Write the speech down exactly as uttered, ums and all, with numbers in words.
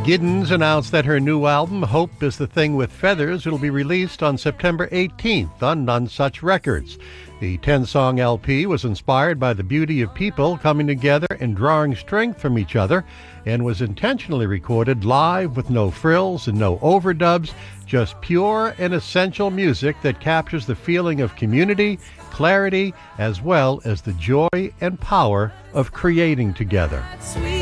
Giddens announced that her new album, Hope is the Thing with Feathers, will be released on September eighteenth on None Such Records. The ten-song L P was inspired by the beauty of people coming together and drawing strength from each other, and was intentionally recorded live with no frills and no overdubs, just pure and essential music that captures the feeling of community, clarity, as well as the joy and power of creating together.